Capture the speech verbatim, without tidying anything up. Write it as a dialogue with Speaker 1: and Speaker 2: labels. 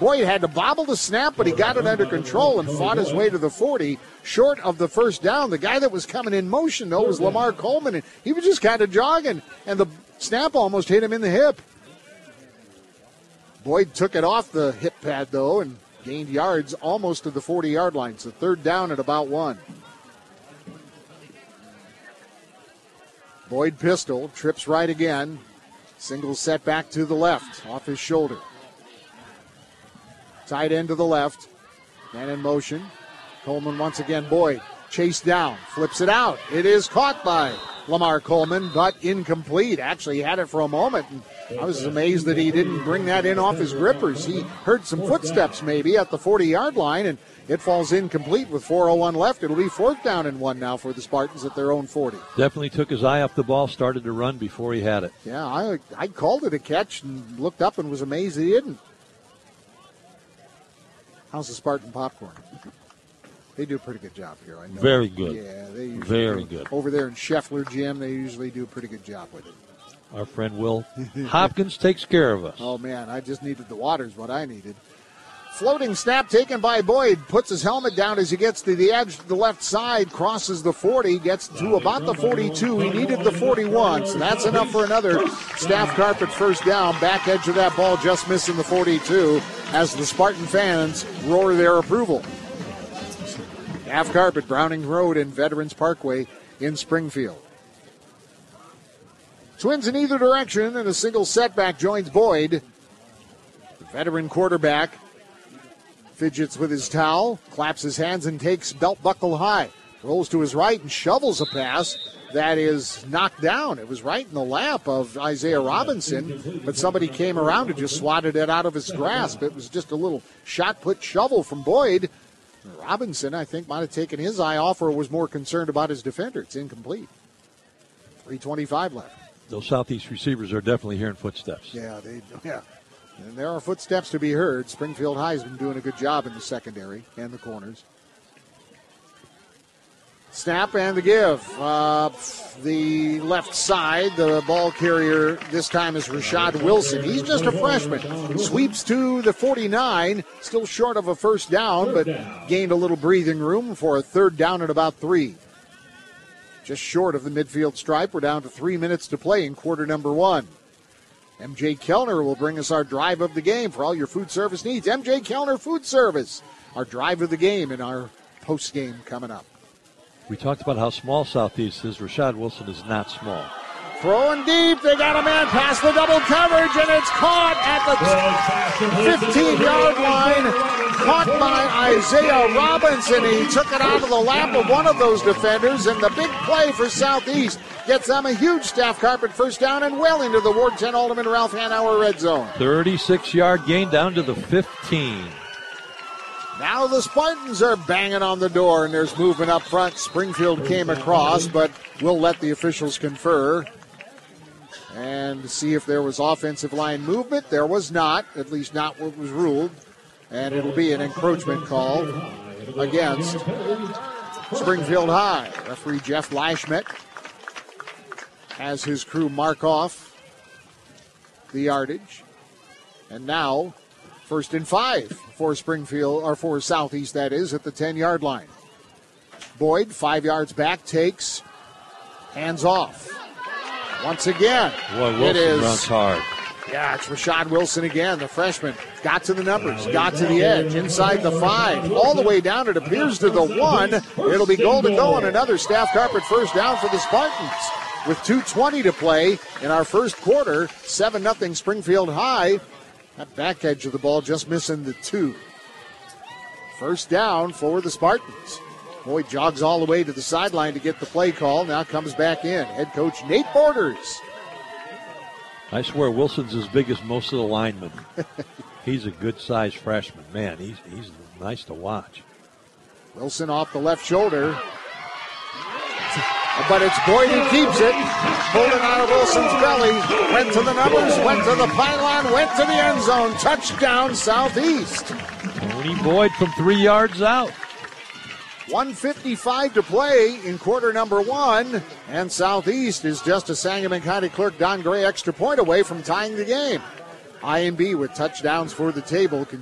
Speaker 1: Boyd had to bobble the snap, but he got it under control and fought his way to the forty, short of the first down. The guy that was coming in motion, though, was Lamar Coleman, and he was just kind of jogging, and the snap almost hit him in the hip. Boyd took it off the hip pad, though, and gained yards almost to the forty-yard line, so third down at about one. Boyd pistol, trips right again. Single set back to the left, off his shoulder. Tight end to the left, man in motion. Coleman once again, Boyd, chased down, flips it out. It is caught by Lamar Coleman, but incomplete. Actually, he had it for a moment, and I was amazed that he didn't bring that in off his grippers. He heard some footsteps maybe at the forty-yard line, and it falls incomplete with four oh one left. It'll be fourth down and one now for the Spartans at their own forty.
Speaker 2: Definitely took his eye off the ball, started to run before he had it.
Speaker 1: Yeah, I, I called it a catch and looked up and was amazed he didn't. How's the Spartan popcorn? They do a pretty good job here, I know.
Speaker 2: Very good.
Speaker 1: Yeah, they usually
Speaker 2: Very
Speaker 1: do.
Speaker 2: good.
Speaker 1: Over there in Scheffler Gym, they usually do a pretty good job with it.
Speaker 2: Our friend Will Hopkins takes care of us.
Speaker 1: Oh, man, I just needed the water is what I needed. Floating snap taken by Boyd. Puts his helmet down as he gets to the edge to the left side. Crosses the forty. Gets to about the forty-two. He needed the forty-one. So that's enough for another staff carpet first down. Back edge of that ball just missing the forty-two as the Spartan fans roar their approval. Staff carpet, Browning Road and Veterans Parkway in Springfield. Twins in either direction, and a single setback joins Boyd. The veteran quarterback fidgets with his towel, claps his hands, and takes belt buckle high. Rolls to his right and shovels a pass that is knocked down. It was right in the lap of Isaiah Robinson, but somebody came around and just swatted it out of his grasp. It was just a little shot-put shovel from Boyd. Robinson, I think, might have taken his eye off or was more concerned about his defender. It's incomplete. three twenty-five left.
Speaker 2: Those Southeast receivers are definitely hearing footsteps.
Speaker 1: Yeah, they yeah. And there are footsteps to be heard. Springfield High has been doing a good job in the secondary and the corners. Snap and the give. Uh, the left side, the ball carrier this time is Rashad Wilson. He's just a freshman. Sweeps to the forty-nine, still short of a first down, but gained a little breathing room for a third down at about three. Just short of the midfield stripe. We're down to three minutes to play in quarter number one. M J Kellner will bring us our drive of the game for all your food service needs. M J Kellner Food Service, our drive of the game and our post game coming up.
Speaker 2: We talked about how small Southeast is. Rashad Wilson is not small.
Speaker 1: Throwing deep, they got a man past the double coverage, and it's caught at the fifteen-yard line. Caught by Isaiah Robinson. He took it out of the lap of one of those defenders, and the big play for Southeast gets them a huge staff carpet first down and well into the Ward ten Alderman Ralph Hanauer red zone.
Speaker 2: thirty-six-yard gain down to the fifteen.
Speaker 1: Now the Spartans are banging on the door, and there's movement up front. Springfield came across, but we'll let the officials confer and see if there was offensive line movement. There was not, at least not what was ruled, and it'll be an encroachment call against Springfield High. Referee Jeff Lashmet has his crew mark off the yardage, and now first and five for Springfield, or for Southeast, that is, at the ten-yard line. Boyd, five yards back, takes, hands off. Once again,
Speaker 2: Boy, Wilson
Speaker 1: it is,
Speaker 2: runs hard.
Speaker 1: Yeah, it's Rashad Wilson again, the freshman. Got to the numbers, got to the edge, inside the five, all the way down, it appears, to the one. It'll be goal to go, and another staff carpet first down for the Spartans. With two twenty to play in our first quarter, seven nothing Springfield High. That back edge of the ball just missing the two. First down for the Spartans. Boyd jogs all the way to the sideline to get the play call. Now comes back in. Head coach Nate Borders.
Speaker 2: I swear Wilson's as big as most of the linemen. He's a good-sized freshman. Man, he's, he's nice to watch.
Speaker 1: Wilson off the left shoulder. But it's Boyd who keeps it. Pulled it out of Wilson's belly. Went to the numbers, went to the pylon, went to the end zone. Touchdown, Southeast.
Speaker 2: Tony Boyd from three yards out.
Speaker 1: one fifty-five to play in quarter number one. And Southeast is just a Sangamon County Clerk Don Gray extra point away from tying the game. I M B with touchdowns for the table.